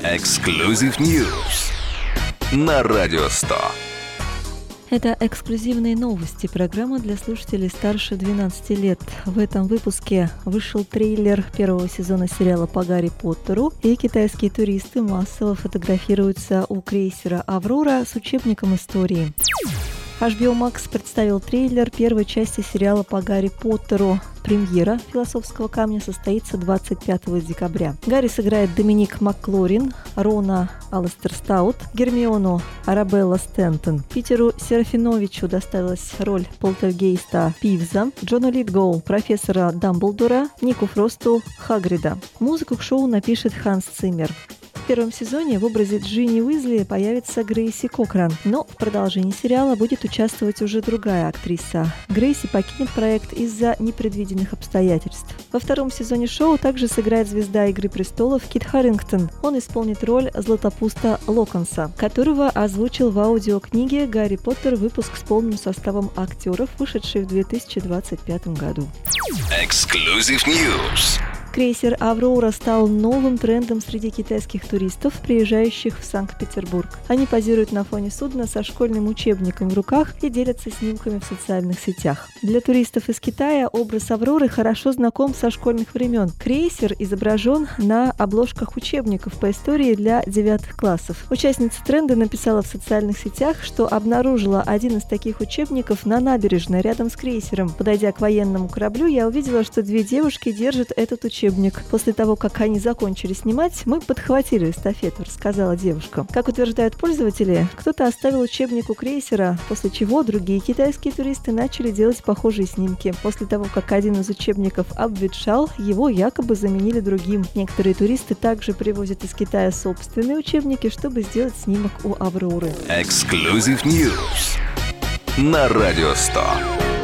Exclusive News на Радио 100. Это эксклюзивные новости, программа для слушателей старше 12 лет. В этом выпуске вышел трейлер первого сезона сериала по Гарри Поттеру, и китайские туристы массово фотографируются у крейсера «Аврора» с учебником истории. HBO Max представил трейлер первой части сериала по Гарри Поттеру. Премьера «Философского камня» состоится 25 декабря. Гарри сыграет Доминик Макклорин, Рона Алистер Стаут, Гермиону Арабелла Стентон. Питеру Серафиновичу доставилась роль полтергейста Пивза, Джону Литгоу, профессора Дамблдора, Нику Фросту, Хагрида. Музыку к шоу напишет Ханс Циммер. В первом сезоне в образе Джинни Уизли появится Грейси Кокран, но в продолжении сериала будет участвовать уже другая актриса. Грейси покинет проект из-за непредвиденных обстоятельств. Во втором сезоне шоу также сыграет звезда «Игры престолов» Кит Харингтон. Он исполнит роль Златопуста Локонса, которого озвучил в аудиокниге «Гарри Поттер», выпуск с полным составом актеров, вышедший в 2025 году. Exclusive News. Крейсер «Аврора» стал новым трендом среди китайских туристов, приезжающих в Санкт-Петербург. Они позируют на фоне судна со школьным учебником в руках и делятся снимками в социальных сетях. Для туристов из Китая образ «Авроры» хорошо знаком со школьных времен. Крейсер изображен на обложках учебников по истории для 9 классов. Участница тренда написала в социальных сетях, что обнаружила один из таких учебников на набережной рядом с крейсером. Подойдя к военному кораблю, я увидела, что 2 девушки держат этот учебник. После того, как они закончили снимать, мы подхватили эстафету, рассказала девушка. Как утверждают пользователи, кто-то оставил учебник у крейсера, после чего другие китайские туристы начали делать похожие снимки. После того, как один из учебников обветшал, его якобы заменили другим. Некоторые туристы также привозят из Китая собственные учебники, чтобы сделать снимок у «Авроры». Exclusive News на Радио 100.